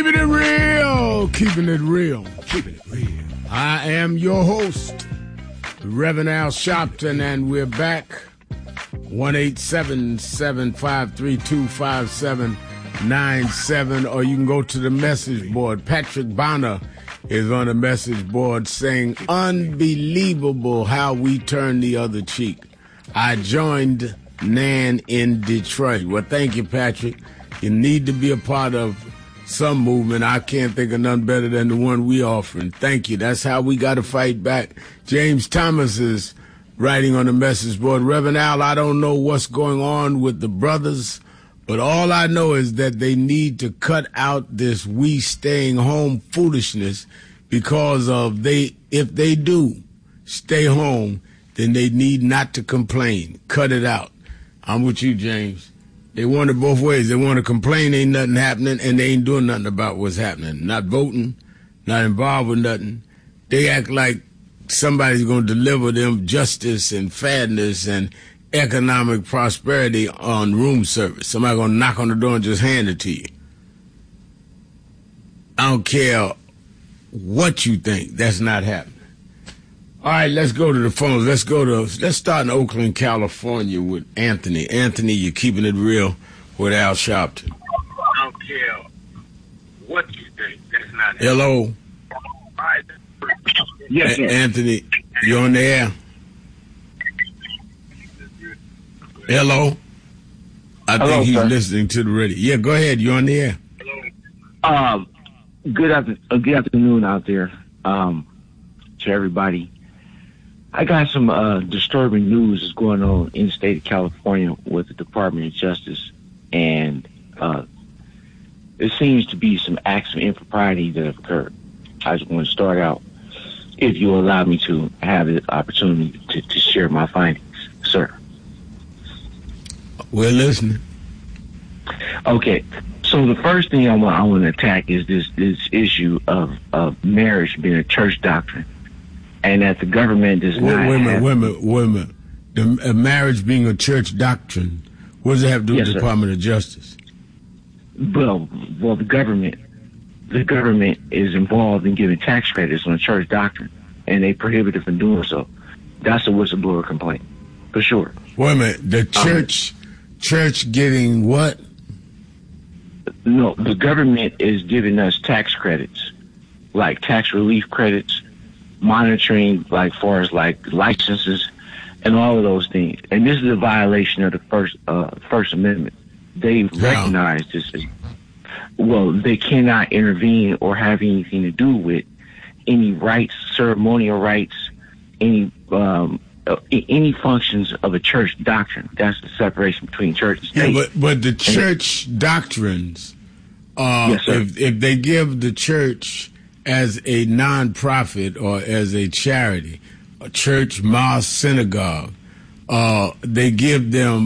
Keeping it real. Keeping it real. Keeping it real. I am your host, Reverend Al Sharpton, and we're back. 1-877-532-5797, or you can go to the message board. Patrick Bonner is on the message board saying, unbelievable how we turn the other cheek. I joined Nan in Detroit. Well, thank you, Patrick. You need to be a part of some movement. I can't think of none better than the one we offering. Thank you. That's how we got to fight back. James Thomas is writing on the message board. Reverend Al, I don't know what's going on with the brothers, but all I know is that they need to cut out this we staying home foolishness, because of if they do stay home, then they need not to complain. Cut it out. I'm with you, James. They want it both ways. They want to complain ain't nothing happening, and they ain't doing nothing about what's happening. Not voting, not involved with nothing. They act like somebody's going to deliver them justice and fairness and economic prosperity on room service. Somebody going to knock on the door and just hand it to you. I don't care what you think. That's not happening. All right, let's go to the phones. Let's start in Oakland, California with Anthony. Anthony, you're keeping it real with Al Sharpton. I don't care what you think. That's not happening. Hello. Yes, Anthony, you're on the air. Hello. I think he's listening to the radio. Yeah, go ahead. You're on the air. Good afternoon out there to everybody. I got some disturbing news that's going on in the state of California with the Department of Justice, and there seems to be some acts of impropriety that have occurred. I just want to start out, if you allow me to have the opportunity to share my findings, sir. We're listening. Okay, so the first thing I want to attack is this issue of marriage being a church doctrine, and that the government does not. Wait a minute. The marriage being a church doctrine, what does it have to do with the Department of Justice? Well, the government is involved in giving tax credits on church doctrine, and they prohibit it from doing so. That's a whistleblower complaint, for sure. Wait a minute. The church getting what? No, the government is giving us tax credits, like tax relief credits, monitoring, like far as like licenses, and all of those things. And this is a violation of the First Amendment. They recognize this as, well, they cannot intervene or have anything to do with any rights, ceremonial rights, any functions of a church doctrine. That's the separation between church and state. Yeah, but the church doctrines, if they give the church as a nonprofit or as a charity, a church, mosque, synagogue, they give them